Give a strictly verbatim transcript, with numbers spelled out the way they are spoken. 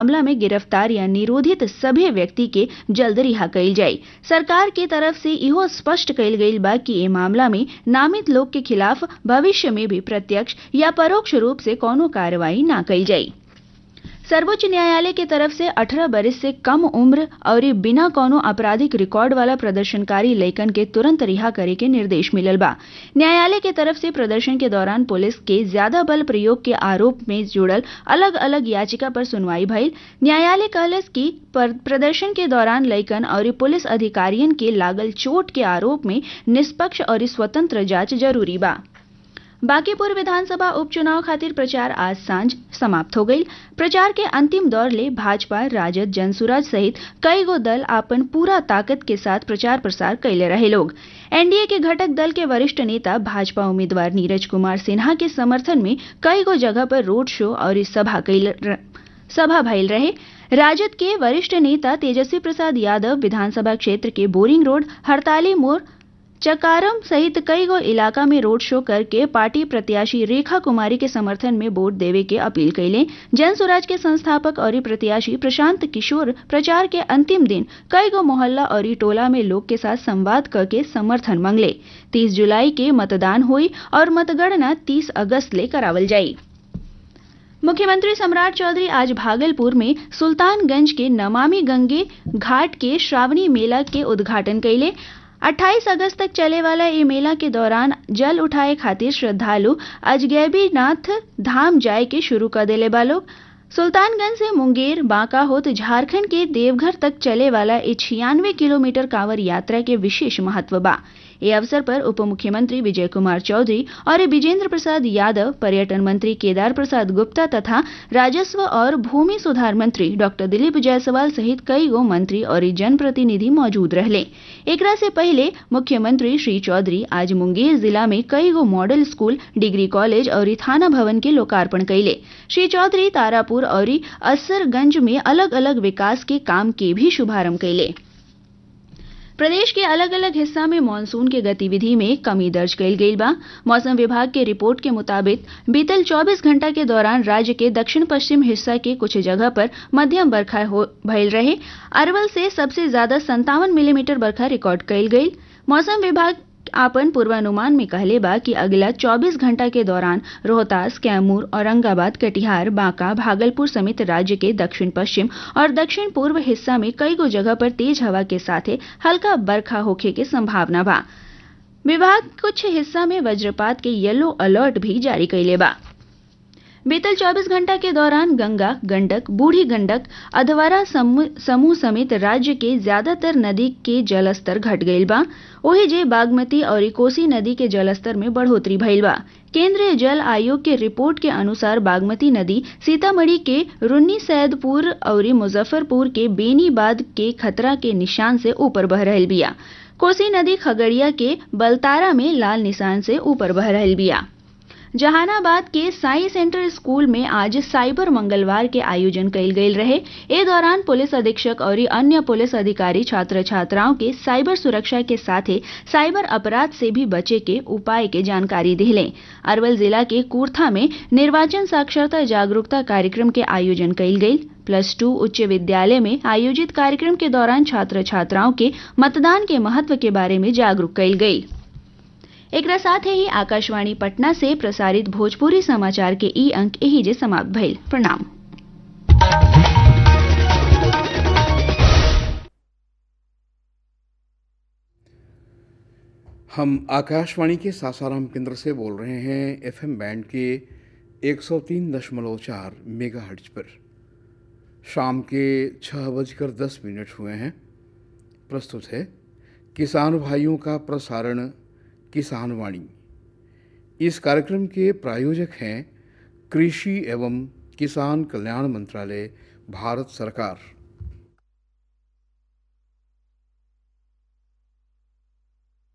मामला में गिरफ्तार या निरोधित सभी व्यक्ति के जल्द रिहा कईल जाए। सरकार की तरफ से इहो स्पष्ट कईल गईल बा कि ए मामला में नामित लोग के खिलाफ भविष्य में भी प्रत्यक्ष या परोक्ष रूप से कोनो कार्रवाई ना कईल जाए। सर्वोच्च न्यायालय की तरफ से अठारह बरिस से कम उम्र और बिना कोनो आपराधिक रिकॉर्ड वाला प्रदर्शनकारी लइकन के तुरंत रिहा करे के निर्देश मिलल बा। न्यायालय की तरफ से प्रदर्शन के दौरान पुलिस के ज्यादा बल प्रयोग के आरोप में जुड़ल अलग अलग याचिका पर सुनवाई भइल। न्यायालय कहलस कि प्रदर्शन के दौरान लइकन और पुलिस अधिकारियन के लागल चोट के आरोप में निष्पक्ष और स्वतंत्र जांच जरूरी बा। बांकीपुर विधानसभा उपचुनाव खातिर प्रचार आज सांझ समाप्त हो गई। प्रचार के अंतिम दौर ले भाजपा, राजद, जनसुराज सहित कई गो दल अपन पूरा ताकत के साथ प्रचार प्रसार कैले रहे लोग। एनडीए के घटक दल के वरिष्ठ नेता भाजपा उम्मीदवार नीरज कुमार सिन्हा के समर्थन में कई गो जगह पर रोड शो और सभा कैल सभा भइल रहे। राजद के वरिष्ठ नेता तेजस्वी प्रसाद यादव विधानसभा क्षेत्र के बोरिंग रोड, हड़ताली मोड़, चकारम सहित कई गो इलाका में रोड शो करके पार्टी प्रत्याशी रेखा कुमारी के समर्थन में वोट देवे के अपील कैले। जनसुराज के संस्थापक और प्रत्याशी प्रशांत किशोर प्रचार के अंतिम दिन कई गो मोहल्ला और टोला में लोग के साथ संवाद करके समर्थन मांगले। तीस जुलाई के मतदान हुई और मतगणना तीस अगस्त ले करावल जाई। मुख्यमंत्री सम्राट चौधरी आज भागलपुर में सुल्तानगंज के नमामि गंगे घाट के श्रावणी मेला के उद्घाटन कैले। अट्ठाईस अगस्त तक चले वाला ये मेला के दौरान जल उठाए खातिर श्रद्धालु अजगैबीनाथ धाम जाए के शुरू कर देले बा लोग। सुल्तानगंज से मुंगेर, बांका होत झारखंड के देवघर तक चले वाला ये छियानवे किलोमीटर कांवड़ यात्रा के विशेष महत्व बा। ये अवसर पर उप मुख्यमंत्री विजय कुमार चौधरी और विजेंद्र प्रसाद यादव, पर्यटन मंत्री केदार प्रसाद गुप्ता तथा राजस्व और भूमि सुधार मंत्री डॉक्टर दिलीप जायसवाल सहित कई गो मंत्री और जनप्रतिनिधि मौजूद रहले। एकरा से पहले मुख्यमंत्री श्री चौधरी आज मुंगेर जिला में कई गो मॉडल स्कूल, डिग्री कॉलेज और थाना भवन के लोकार्पण कैले। श्री चौधरी तारापुर और असरगंज में अलग अलग विकास के काम के भी शुभारंभ कैले। प्रदेश के अलग अलग हिस्सा में मानसून के गतिविधि में कमी दर्ज कईल गईल बा। मौसम विभाग के रिपोर्ट के मुताबिक बीतल चौबीस घंटा के दौरान राज्य के दक्षिण पश्चिम हिस्सा के कुछ जगह पर मध्यम बरखा भइल रहे। अरवल से सबसे ज्यादा संतावन मिलीमीटर बरखा रिकॉर्ड कईल गईल। मौसम विभाग आपन पूर्वानुमान में कहले बा कि अगला चौबीस घंटा के दौरान रोहतास, कैमूर, औरंगाबाद, कटिहार, बांका, भागलपुर समेत राज्य के दक्षिण पश्चिम और दक्षिण पूर्व हिस्सा में कई गो जगह पर तेज हवा के साथ हल्का बरखा होखे के संभावना बा। विभाग कुछ हिस्सा में वज्रपात के येलो अलर्ट भी जारी कैले बा। बीतल चौबीस घंटा के दौरान गंगा, गंडक, बूढ़ी गंडक, अधवारा समूह समेत राज्य के ज्यादातर नदी के जलस्तर घट गईल बा। ओही जे बागमती और कोसी नदी के जलस्तर में बढ़ोतरी भइल बा। केंद्रीय जल आयोग के रिपोर्ट के अनुसार बागमती नदी सीतामढ़ी के रुन्नी सैदपुर और मुजफ्फरपुर के बेनीबाद के खतरा के निशान से ऊपर बह रहल बिया। कोसी नदी खगड़िया के बलतारा में लाल निशान से ऊपर बह रहल बिया। जहानाबाद के साई सेंटर स्कूल में आज साइबर मंगलवार के आयोजन कईल गईल रहे। ए दौरान पुलिस अधीक्षक और अन्य पुलिस अधिकारी छात्र छात्राओं के साइबर सुरक्षा के साथ साइबर अपराध से भी बचे के उपाय के जानकारी दिले। अरवल जिला के कूर्था में निर्वाचन साक्षरता जागरूकता कार्यक्रम के आयोजन कईल गईल। प्लस टू उच्च विद्यालय में आयोजित कार्यक्रम के दौरान छात्र छात्राओं के मतदान के महत्व के बारे में जागरूक कईल गई। एक साथ ही आकाशवाणी पटना से प्रसारित भोजपुरी समाचार के ई अंक यही जे समाप्त भइल। प्रणाम। हम आकाशवाणी के सासाराम केंद्र से बोल रहे हैं एफएम बैंड के एक सौ तीन दशमलव चार मेगाहर्ट्ज पर। शाम के छः बजकर दस मिनट हुए हैं। प्रस्तुत है किसान भाइयों का प्रसारण किसान वाणी। इस कार्यक्रम के प्रायोजक हैं कृषि एवं किसान कल्याण मंत्रालय, भारत सरकार।